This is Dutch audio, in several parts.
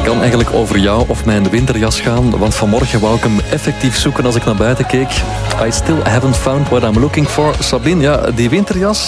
kan eigenlijk over jou of mijn winterjas gaan, want vanmorgen wou ik hem effectief zoeken als ik naar buiten keek. I still haven't found what I'm looking for. Sabine, ja, die winterjas,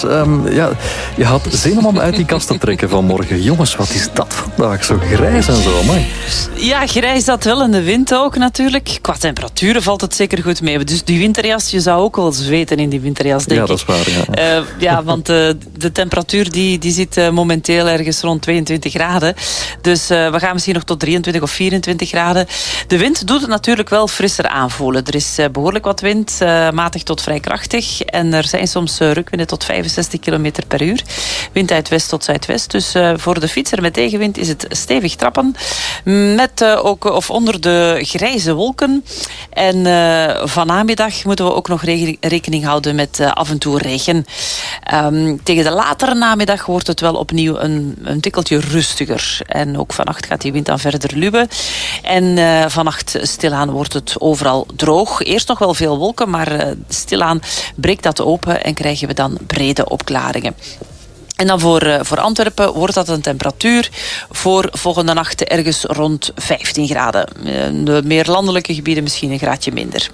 je had zin om hem uit die kast te trekken vanmorgen. Jongens, wat is dat vandaag? Zo grijs en zo, man. Ja, grijs dat wel en de wind ook natuurlijk. Qua temperaturen valt het zeker goed mee. Dus die winterjas, je zou ook wel zweten in die winterjas, denk ik. Ja, dat is waar, ja. Want de temperatuur die zit momenteel ergens rond 22 graden. Dus we gaan misschien nog tot 23 of 24 graden. De wind doet het natuurlijk wel frisser aanvoelen. Er is behoorlijk wat wind, matig tot vrij krachtig. En er zijn soms rukwinden tot 65 km per uur. Wind uit west tot zuidwest. Dus voor de fietser met tegenwind is het stevig trappen. Met ook of onder de grijze wolken. En vanmiddag moeten we ook nog rekening houden met af en toe regen. Tegen de latere namiddag wordt het wel opnieuw een tikkeltje rustiger. En ook vannacht gaat die wind dan verder luwen. En vannacht stilaan wordt het overal droog. Eerst nog wel veel wolken, maar stilaan breekt dat open en krijgen we dan brede opklaringen. En dan voor Antwerpen wordt dat een temperatuur voor volgende nacht ergens rond 15 graden. De meer landelijke gebieden misschien een graadje minder.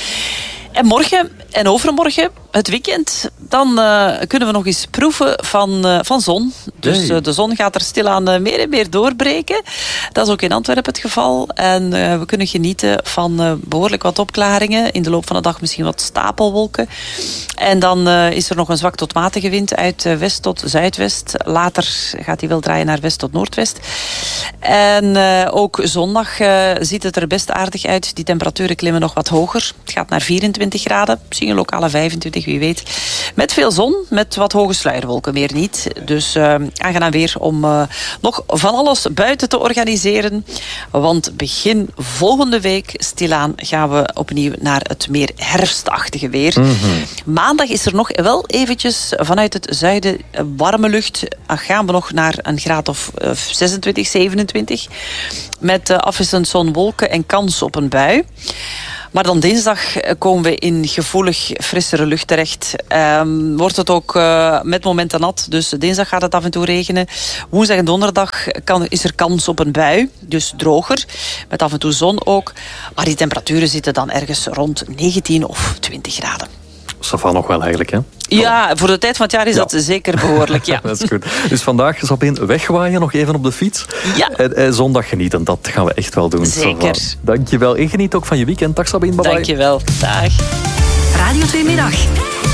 En morgen en overmorgen, het weekend, dan kunnen we nog eens proeven van zon. Dus de zon gaat er stilaan meer en meer doorbreken. Dat is ook in Antwerpen het geval. En we kunnen genieten van behoorlijk wat opklaringen. In de loop van de dag misschien wat stapelwolken. En dan is er nog een zwak tot matige wind uit west tot zuidwest. Later gaat die wel draaien naar west tot noordwest. En ook zondag ziet het er best aardig uit. Die temperaturen klimmen nog wat hoger. Het gaat naar 24 graden. Misschien een lokale 25, wie weet. Met veel zon, met wat hoge sluierwolken, meer niet. Dus aangenaam weer om nog van alles buiten te organiseren. Want begin volgende week, stilaan, gaan we opnieuw naar het meer herfstachtige weer. Mm-hmm. Maandag is er nog wel eventjes vanuit het zuiden warme lucht. Gaan we nog naar een graad of 26, 27. Met afwisselend zon, wolken en kans op een bui. Maar dan dinsdag komen we in gevoelig frissere lucht terecht. Wordt het ook met momenten nat. Dus dinsdag gaat het af en toe regenen. Woensdag en donderdag is er kans op een bui. Dus droger. Met af en toe zon ook. Maar die temperaturen zitten dan ergens rond 19 of 20 graden. Ça va nog wel eigenlijk, hè? Ja, voor de tijd van het jaar is dat zeker behoorlijk, ja. Dat is goed. Dus vandaag, Sabine, wegwaaien nog even op de fiets. Ja. En zondag genieten, dat gaan we echt wel doen. Zeker. Dankjewel. En geniet ook van je weekend. Dag Sabine, bye bye. Dankjewel. Dag. Radio 2 Middag.